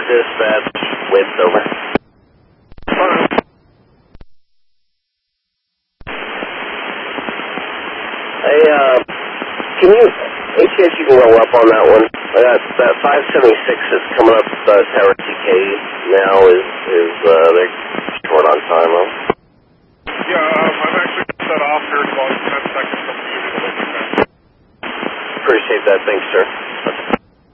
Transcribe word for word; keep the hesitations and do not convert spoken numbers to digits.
dispatch, width over. Hey, uh, can you, any chance you can roll up on that one? Uh, that five seventy-six is coming up uh, Tower T K now is, is uh, they're short on time, huh? Yeah, um, I'm actually set off here in about ten seconds from the unit. Appreciate that, thanks, sir.